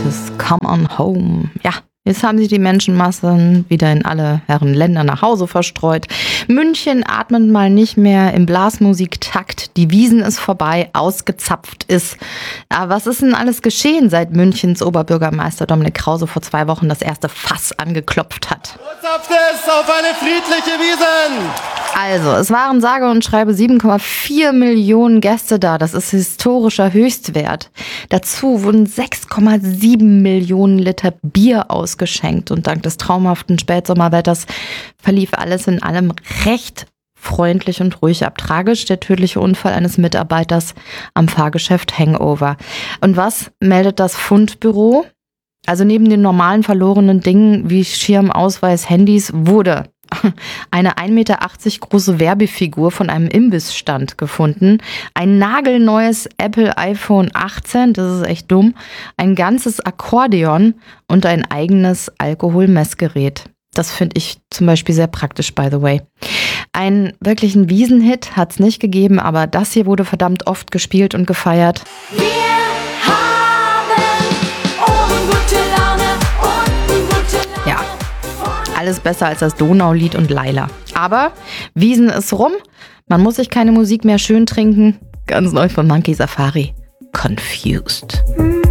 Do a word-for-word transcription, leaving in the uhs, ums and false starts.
Liedes Come on Home. Ja, jetzt haben sich die Menschenmassen wieder in alle Herren Länder nach Hause verstreut. München atmet mal nicht mehr im Blasmusiktakt. Die Wiesn ist vorbei, ausgezapft ist. Aber was ist denn alles geschehen, seit Münchens Oberbürgermeister Dominik Krause vor zwei Wochen das erste Fass angeklopft hat? Zapft es auf eine friedliche Wiesn! Also, es waren sage und schreibe sieben Komma vier Millionen Gäste da. Das ist historischer Höchstwert. Dazu wurden sechs Komma sieben Millionen Liter Bier ausgeschenkt. Und dank des traumhaften Spätsommerwetters verlief alles in allem recht freundlich und ruhig. Ab tragisch der tödliche Unfall eines Mitarbeiters am Fahrgeschäft Hangover. Und was meldet das Fundbüro? Also neben den normalen verlorenen Dingen wie Schirm, Ausweis, Handys wurde eine ein Meter achtzig große Werbefigur von einem Imbissstand gefunden, ein nagelneues Apple iPhone achtzehn, das ist echt dumm, ein ganzes Akkordeon und ein eigenes Alkoholmessgerät. Das finde ich zum Beispiel sehr praktisch, by the way. Einen wirklichen Wiesenhit hat es nicht gegeben, aber das hier wurde verdammt oft gespielt und gefeiert. Wir haben oben gute Laune, unten gute Laune. Ja. Alles besser als das Donaulied und Laila. Aber Wiesn ist rum. Man muss sich keine Musik mehr schön trinken. Ganz neu von Monkey Safari. Confused.